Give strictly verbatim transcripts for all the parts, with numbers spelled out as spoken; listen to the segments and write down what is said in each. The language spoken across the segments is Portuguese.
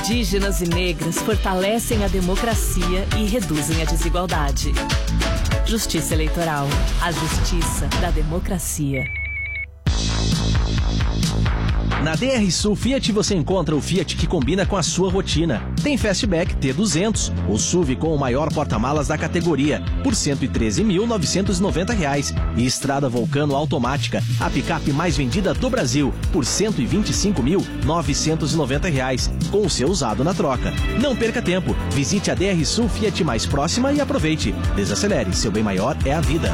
indígenas e negras fortalecem a democracia e reduzem a desigualdade. Justiça Eleitoral. A justiça da democracia. Na D R Sul Fiat você encontra o Fiat que combina com a sua rotina. Tem Fastback T duzentos, o S U V com o maior porta-malas da categoria, por cento e treze mil novecentos e noventa reais. E Estrada Vulcano automática, a picape mais vendida do Brasil, por cento e vinte e cinco mil novecentos e noventa reais, com o seu usado na troca. Não perca tempo, visite a D R Sul Fiat mais próxima e aproveite. Desacelere, seu bem maior é a vida.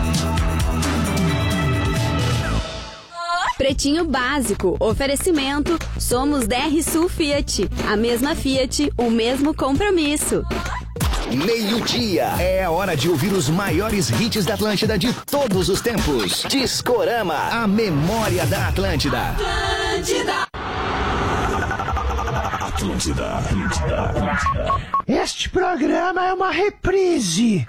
Pretinho Básico, oferecimento, somos D R Sul Fiat, a mesma Fiat, o mesmo compromisso. Meio-dia, é a hora de ouvir os maiores hits da Atlântida de todos os tempos. Discorama, a memória da Atlântida. Atlântida. Atlântida, Atlântida, Atlântida. Este programa é uma reprise.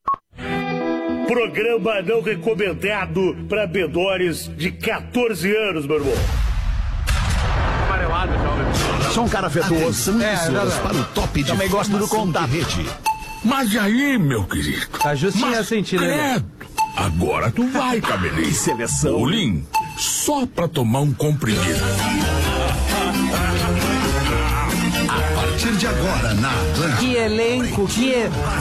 Programa não recomendado para menores de quatorze anos, meu irmão. Amarelado, jovem. Sou um cara afetuoso. É, é para o top de também gosto do contato. Mas aí, meu querido? A Justinha sentindo, né? Agora tu vai, cabelinho. Que seleção. Bolinho, só pra tomar um comprimido. A partir de agora, na Atlântida. Que elenco, que...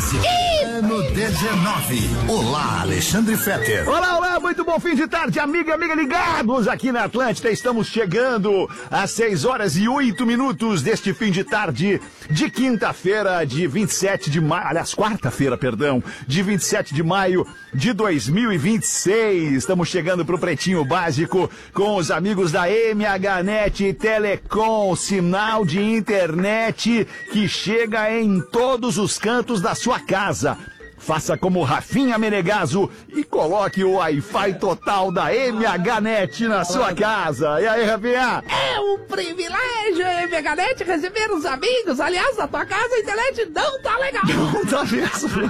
Ano dezenove. Olá, Alexandre Fetter. Olá, olá, muito bom fim de tarde, amiga, amiga, ligados aqui na Atlântida. Estamos chegando às seis horas e oito minutos deste fim de tarde de quinta-feira, de vinte e sete de maio, aliás, quarta-feira, perdão, de vinte e sete de maio de dois mil e vinte e seis. Estamos chegando pro Pretinho Básico com os amigos da M H Net Telecom, sinal de internet que chega em todos os cantos da sua casa. Faça como Rafinha Menegaso e coloque o Wi-Fi total da M H Net na sua casa. E aí, Rafinha? É um privilégio, M H Net, receber os amigos. Aliás, na tua casa a internet não tá legal. Não tá mesmo.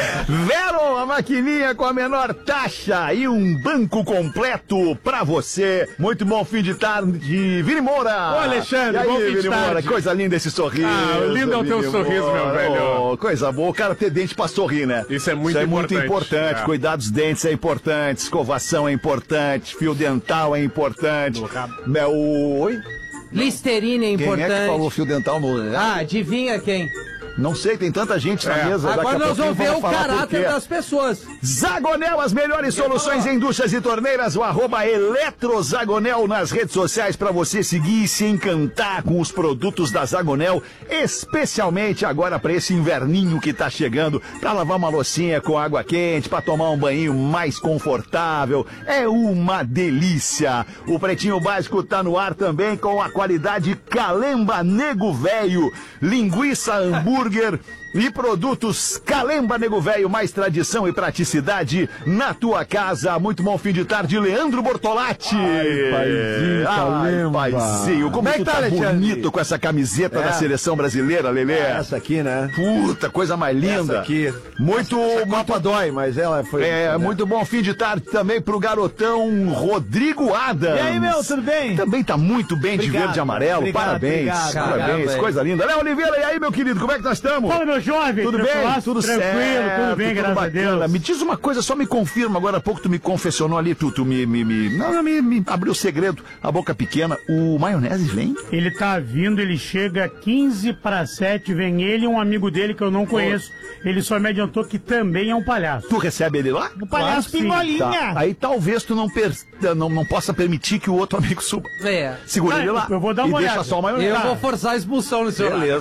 Vero, a maquininha com a menor taxa e um banco completo pra você. Muito bom fim de tarde, Vini Moura. Ô, Alexandre, e aí, bom fim de Vini tarde. Moura, coisa linda esse sorriso. Ah, lindo é o teu Vini sorriso, Moura. meu velho. Oh, coisa boa, o cara ter dente pra sorrir, né? Isso é muito Isso é importante. muito importante. É. Cuidar dos dentes é importante, escovação é importante, fio dental é importante. É o... Oi? Listerine é Quem importante. é que falou fio dental no... Ah, adivinha quem? Não sei, tem tanta gente na É. mesa. Daqui Agora a nós vamos ver o caráter das pessoas. Zagonel, as melhores soluções em duchas e torneiras, o arroba Eletrozagonel nas redes sociais para você seguir e se encantar com os produtos da Zagonel, especialmente agora para esse inverninho que tá chegando, para lavar uma loucinha com água quente, para tomar um banho mais confortável. É uma delícia. O Pretinho Básico tá no ar também com a qualidade Calemba Nego Velho, linguiça hambúrguer e produtos Calemba Nego Velho, mais tradição e praticidade na tua casa. Muito bom fim de tarde, Leandro Bortolatti. Ai, paizinho, Calemba. Ai, paizinho, como, Como é tu que tá, tá Alexandre? bonito com essa camiseta É. da seleção brasileira, Lelê. Ah, essa aqui, né? Puta, coisa mais linda. Essa aqui. Muito, Essa muito Copa dói, mas ela foi... É, né? muito bom fim de tarde também pro garotão Rodrigo Adams. E aí, meu, tudo bem? Também tá muito bem Obrigado, de verde e amarelo. obrigado, Parabéns. obrigado. Parabéns, Obrigado, coisa linda. Léo Oliveira, e aí, meu querido, como é que nós estamos? Fala, meu jovem. Tudo bem? Tudo tranquilo, certo, tudo bem, graças bacana. a Deus. Me diz uma coisa, só me confirma, agora há pouco tu me confessionou ali, tu, tu me, me, me, não, não, me, me abriu o segredo, a boca pequena, o maionese vem? Ele tá vindo, ele chega quinze para sete, vem ele e um amigo dele que eu não conheço. Ele só me adiantou que também é um palhaço. Tu recebe ele lá? O palhaço Claro, Pingolinha. Tá. Aí talvez tu não, per... não, não possa permitir que o outro amigo suba. É. Segura Ah, ele lá eu vou dar uma e olhada. deixa só o maionese. Eu vou forçar a expulsão no seu lado. Beleza.